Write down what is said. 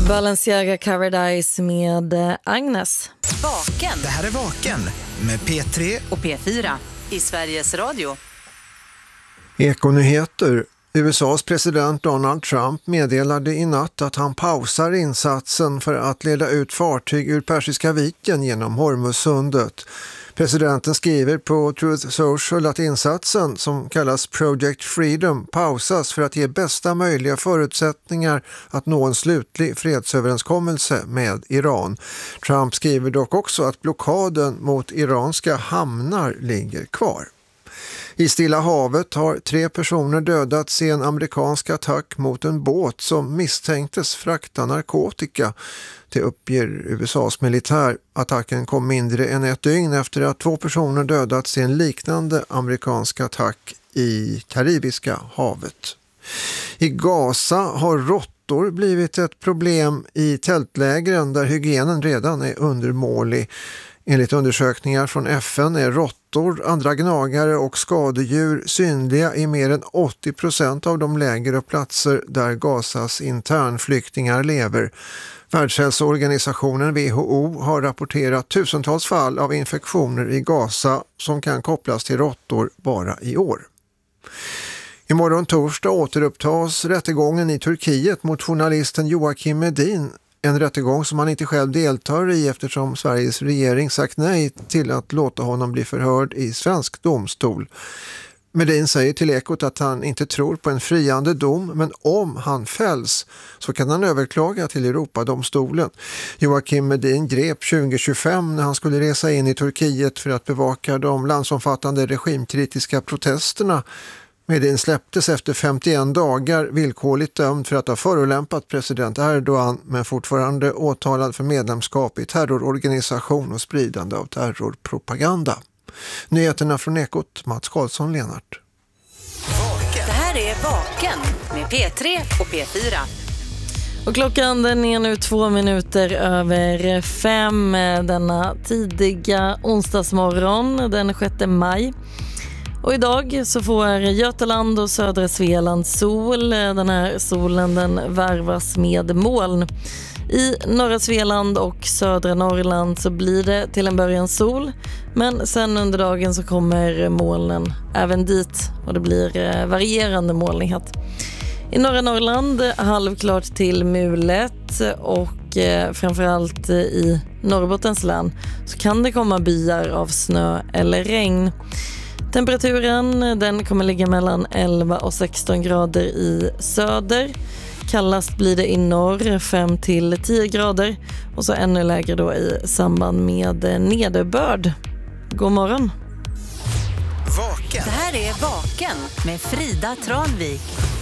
Balenciaga Paradise med Agnes. Vaken. Det här är Vaken med P3 och P4 i Sveriges Radio. Ekonyheter. USAs president Donald Trump meddelade i natt att han pausar insatsen för att leda ut fartyg ur Persiska viken genom Hormuzsundet. Presidenten skriver på Truth Social att insatsen, som kallas Project Freedom, pausas för att ge bästa möjliga förutsättningar att nå en slutlig fredsöverenskommelse med Iran. Trump skriver dock också att blockaden mot iranska hamnar ligger kvar. I Stilla havet har 3 personer dödats i en amerikansk attack mot en båt som misstänktes frakta narkotika. Det uppger USAs militär. Attacken kom mindre än ett dygn efter att 2 personer dödats i en liknande amerikansk attack i Karibiska havet. I Gaza har råttor blivit ett problem i tältlägren där hygienen redan är undermålig. Enligt undersökningar från FN är råttor, andra gnagare och skadedjur synliga i mer än 80% av de läger och platser där Gazas internflyktingar lever. Världshälsoorganisationen WHO har rapporterat tusentals fall av infektioner i Gaza som kan kopplas till råttor bara i år. Imorgon torsdag återupptas rättegången i Turkiet mot journalisten Joakim Medin. En rättegång som han inte själv deltar i eftersom Sveriges regering sagt nej till att låta honom bli förhörd i svensk domstol. Medin säger till Ekot att han inte tror på en friande dom, men om han fälls så kan han överklaga till Europadomstolen. Joakim Medin grep 2025 när han skulle resa in i Turkiet för att bevaka de landsomfattande regimkritiska protesterna. Medin släpptes efter 51 dagar villkorligt dömd för att ha förolämpat president Erdogan, men fortfarande åtalad för medlemskap i terrororganisation och spridande av terrorpropaganda. Nyheterna från Ekot, Mats Karlsson, Lenart. Det här är Vaken med P3 och P4. Och klockan den är nu 2 minuter över 5 denna tidiga onsdagsmorgon den 6 maj. Och idag så får Götaland och södra Svealand sol. Den här solen den värvas med moln. I norra Svealand och södra Norrland så blir det till en början sol. Men sen under dagen så kommer molnen även dit och det blir varierande molnighet. I norra Norrland halvklart till mulet och framförallt i Norrbottens län så kan det komma byar av snö eller regn. Temperaturen den kommer ligga mellan 11 och 16 grader i söder. Kallast blir det i norr 5 till 10 grader och så ännu lägre då i samband med nederbörd. God morgon. Vaken. Det här är Vaken med Frida Tranvik.